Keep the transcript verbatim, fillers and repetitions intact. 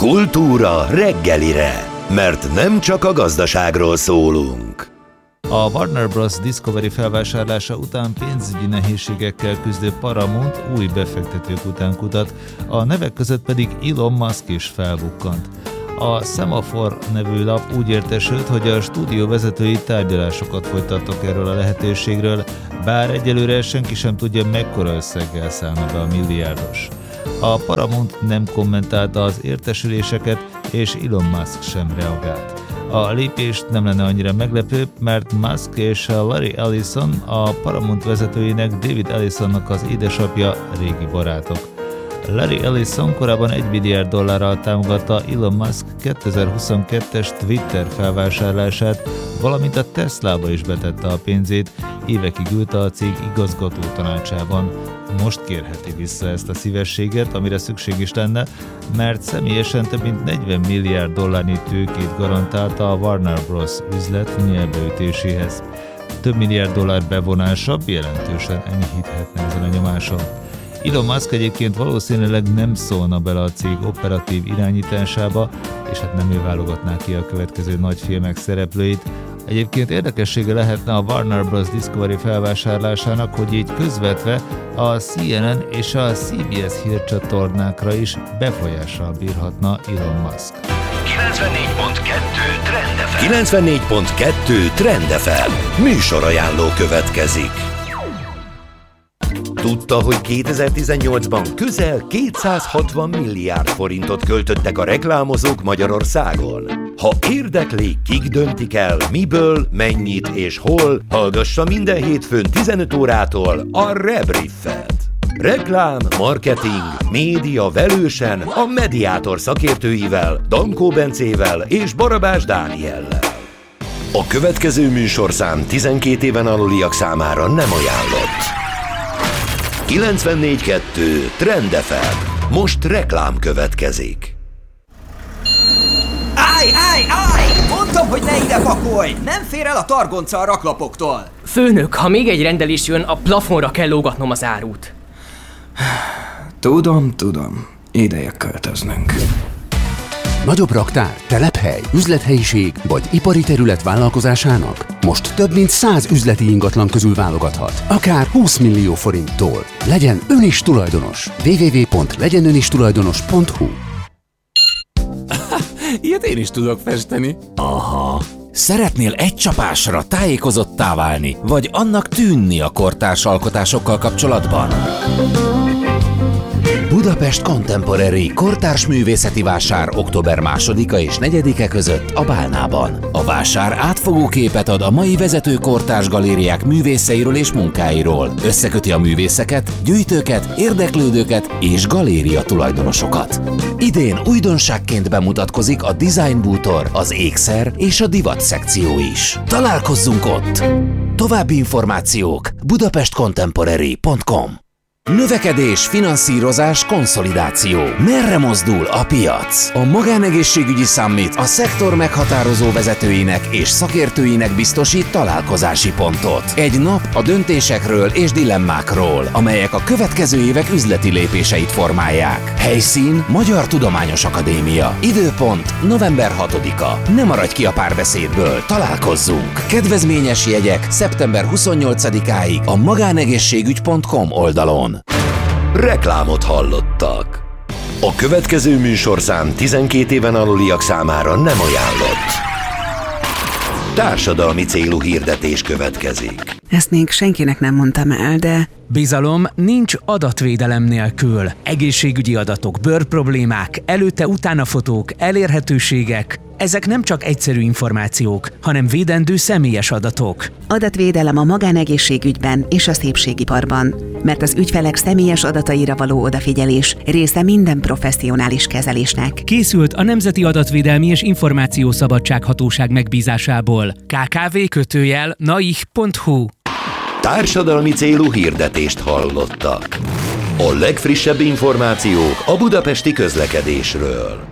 Kultúra reggelire, mert nem csak a gazdaságról szólunk. A Warner Bros. Discovery felvásárlása után pénzügyi nehézségekkel küzdő Paramount új befektetők után kutat, a nevek között pedig Elon Musk is felbukkant. A Semaphore nevű lap úgy értesült, hogy a stúdió vezetői tárgyalásokat folytattak erről a lehetőségről, bár egyelőre senki sem tudja, mekkora összeggel szállna be a milliárdos. A Paramount nem kommentálta az értesüléseket, és Elon Musk sem reagált. A lépés nem lenne annyira meglepő, mert Musk és Larry Ellison, a Paramount vezetőjének, David Ellisonnak az édesapja, régi barátok. Larry Ellison korábban egy milliárd dollárral támogatta Elon Musk kétezer-huszonkettes Twitter felvásárlását, valamint a Teslába is betette a pénzét, évekig ült a cég igazgató tanácsában. Most kérheti vissza ezt a szívességet, amire szükség is lenne, mert személyesen több mint negyven milliárd dollárnyi tőkét garantálta a Warner Bros. Üzlet nyelbeütéséhez. Több milliárd dollár bevonása jelentősen enyhíthetne ezen a nyomáson. Elon Musk egyébként valószínűleg nem szólna bele a cég operatív irányításába, és hát nem ő válogatná ki a következő nagy filmek szereplőit. Egyébként érdekessége lehetne a Warner Bros. Discovery felvásárlásának, hogy így közvetve a C N N és a C B S hírcsatornákra is befolyással bírhatna Elon Musk. kilencvennégy pont kettő Trend ef em. kilencvennégy pont kettő Trend ef em. Műsorajánló következik. Tudta, hogy kétezer-tizennyolcban közel kétszázhatvan milliárd forintot költöttek a reklámozók Magyarországon? Ha érdekli, kik döntik el, miből, mennyit és hol, hallgassa minden hétfőn tizenöt órától a Rebriffet. Reklám, marketing, média velősen a Mediátor szakértőivel, Dankó Bencével és Barabás Dániellel. A következő műsorszám tizenkét éven aluliak számára nem ajánlott. kilencvennégy pont kettő Trend ef em. Most reklám következik. Állj, állj, állj! Mondtam, hogy ne ide pakolj! Nem fér el a targonca a raklapoktól! Főnök, ha még egy rendelés jön, a plafonra kell lógatnom az árut. Tudom, tudom. Ideje költöznünk. Nagyobb raktár, telephely, üzlethelyiség vagy ipari terület vállalkozásának most több mint száz üzleti ingatlan közül válogathat, akár húsz millió forinttól. Legyen ön is tulajdonos. double-u double-u double-u pont legyen ön is tulajdonos pont hu. Ilyet én is tudok festeni. Aha. Szeretnél egy csapásra tájékozottá válni, vagy annak tűnni a kortárs alkotásokkal kapcsolatban? Budapest Contemporary kortárs művészeti vásár október másodika és negyedike között a Bálnában. A vásár átfogó képet ad a mai vezető kortárs galériák művészeiről és munkáiról. Összeköti a művészeket, gyűjtőket, érdeklődőket és galéria tulajdonosokat. Idén újdonságként bemutatkozik a Design Bútor, az ékszer és a divat szekció is. Találkozzunk ott! További információk budapest contemporary pont com. Növekedés, finanszírozás, konszolidáció. Merre mozdul a piac? A Magánegészségügyi Summit a szektor meghatározó vezetőinek és szakértőinek biztosít találkozási pontot. Egy nap a döntésekről és dilemmákról, amelyek a következő évek üzleti lépéseit formálják. Helyszín Magyar Tudományos Akadémia. Időpont november hatodika. Ne maradj ki a párbeszédből, találkozzunk! Kedvezményes jegyek szeptember huszonnyolcadikáig a magánegészségügy pont com oldalon. Reklámot hallottak. A következő műsorszám tizenkét éven aluliak számára nem ajánlott. Társadalmi célú hirdetés következik. Ezt még senkinek nem mondtam el, de... Bizalom nincs adatvédelem nélkül. Egészségügyi adatok, bőrproblémák, előtte-utána fotók, elérhetőségek. Ezek nem csak egyszerű információk, hanem védendő személyes adatok. Adatvédelem a magánegészségügyben és a szépségiparban, mert az ügyfelek személyes adataira való odafigyelés része minden professzionális kezelésnek. Készült a Nemzeti Adatvédelmi és Információszabadság Hatóság megbízásából. ká ká vé kötőjel naih pont hu. Társadalmi célú hirdetést hallottak. A legfrissebb információk a budapesti közlekedésről.